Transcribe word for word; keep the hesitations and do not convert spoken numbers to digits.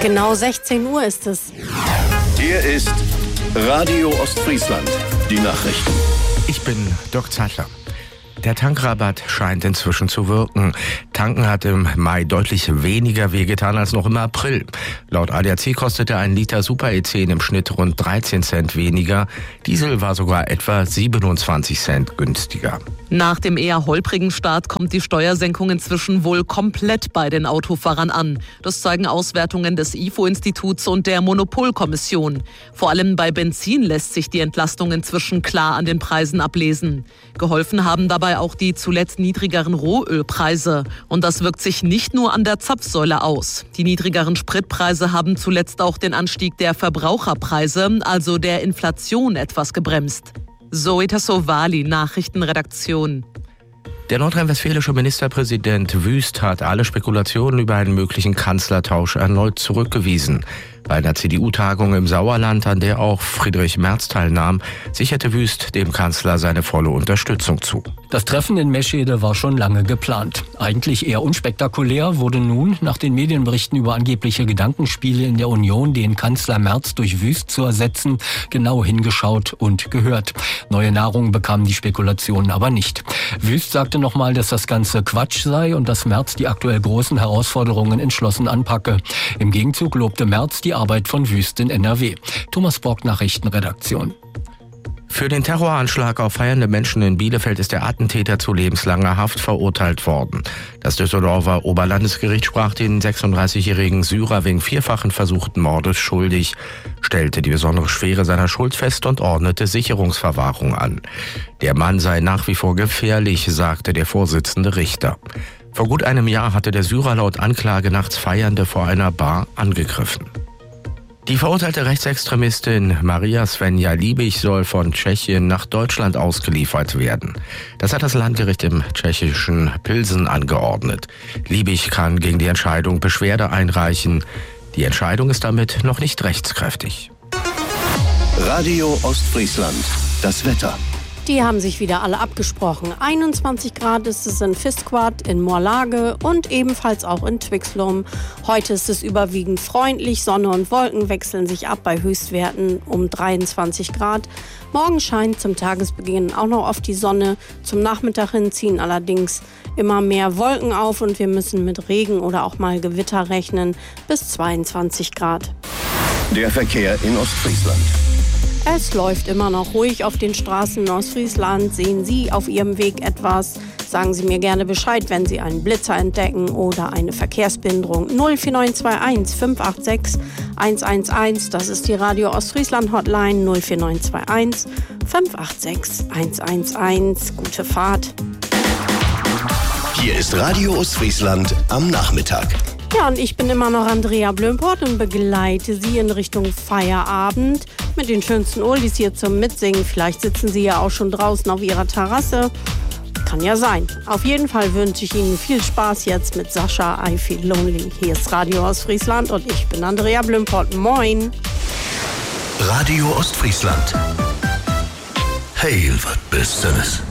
Genau sechzehn Uhr ist es. Hier ist Radio Ostfriesland, die Nachrichten. Ich bin Dirk Zeitler. Der Tankrabatt scheint inzwischen zu wirken. Tanken hat im Mai deutlich weniger wehgetan als noch im April. Laut A D A C kostete ein Liter Super E zehn im Schnitt rund dreizehn Cent weniger. Diesel war sogar etwa siebenundzwanzig Cent günstiger. Nach dem eher holprigen Start kommt die Steuersenkung inzwischen wohl komplett bei den Autofahrern an. Das zeigen Auswertungen des I F O-Instituts und der Monopolkommission. Vor allem bei Benzin lässt sich die Entlastung inzwischen klar an den Preisen ablesen. Geholfen haben dabei auch die zuletzt niedrigeren Rohölpreise. Und das wirkt sich nicht nur an der Zapfsäule aus. Die niedrigeren Spritpreise haben zuletzt auch den Anstieg der Verbraucherpreise, also der Inflation, etwas gebremst. Zoe Tassovali, Nachrichtenredaktion. Der nordrhein-westfälische Ministerpräsident Wüst hat alle Spekulationen über einen möglichen Kanzlertausch erneut zurückgewiesen. Bei einer C D U-Tagung im Sauerland, an der auch Friedrich Merz teilnahm, sicherte Wüst dem Kanzler seine volle Unterstützung zu. Das Treffen in Meschede war schon lange geplant. Eigentlich eher unspektakulär wurde nun, nach den Medienberichten über angebliche Gedankenspiele in der Union, den Kanzler Merz durch Wüst zu ersetzen, genau hingeschaut und gehört. Neue Nahrung bekamen die Spekulationen aber nicht. Wüst sagte nochmal, dass das Ganze Quatsch sei und dass Merz die aktuell großen Herausforderungen entschlossen anpacke. Im Gegenzug lobte Merz die Arbeit von Wüst in N R W. Thomas Borg, Nachrichtenredaktion. Für den Terroranschlag auf feiernde Menschen in Bielefeld ist der Attentäter zu lebenslanger Haft verurteilt worden. Das Düsseldorfer Oberlandesgericht sprach den sechsunddreißigjährigen Syrer wegen vierfachen versuchten Mordes schuldig, stellte die besondere Schwere seiner Schuld fest und ordnete Sicherungsverwahrung an. Der Mann sei nach wie vor gefährlich, sagte der Vorsitzende Richter. Vor gut einem Jahr hatte der Syrer laut Anklage nachts Feiernde vor einer Bar angegriffen. Die verurteilte Rechtsextremistin Maria Svenja Liebig soll von Tschechien nach Deutschland ausgeliefert werden. Das hat das Landgericht im tschechischen Pilsen angeordnet. Liebig kann gegen die Entscheidung Beschwerde einreichen. Die Entscheidung ist damit noch nicht rechtskräftig. Radio Ostfriesland, das Wetter. Die haben sich wieder alle abgesprochen. einundzwanzig Grad ist es in Fisquat, in Morlage und ebenfalls auch in Twixlum. Heute ist es überwiegend freundlich. Sonne und Wolken wechseln sich ab bei Höchstwerten um dreiundzwanzig Grad. Morgen scheint zum Tagesbeginn auch noch oft die Sonne. Zum Nachmittag hin ziehen allerdings immer mehr Wolken auf und wir müssen mit Regen oder auch mal Gewitter rechnen bis zweiundzwanzig Grad. Der Verkehr in Ostfriesland. Es läuft immer noch ruhig auf den Straßen in Ostfriesland. Sehen Sie auf Ihrem Weg etwas? Sagen Sie mir gerne Bescheid, wenn Sie einen Blitzer entdecken oder eine Verkehrsbehinderung. null vier neun zwei eins fünf acht sechs eins eins eins, das ist die Radio Ostfriesland Hotline null vier neun zwei eins fünf acht sechs eins eins eins. Gute Fahrt. Hier ist Radio Ostfriesland am Nachmittag. Ja, und ich bin immer noch Andrea Blömport und begleite Sie in Richtung Feierabend mit den schönsten Oldies hier zum Mitsingen. Vielleicht sitzen Sie ja auch schon draußen auf Ihrer Terrasse. Kann ja sein. Auf jeden Fall wünsche ich Ihnen viel Spaß jetzt mit Sascha, I Feel Lonely. Hier ist Radio Ostfriesland und ich bin Andrea Blömport. Moin. Radio Ostfriesland. Hey, was bist du?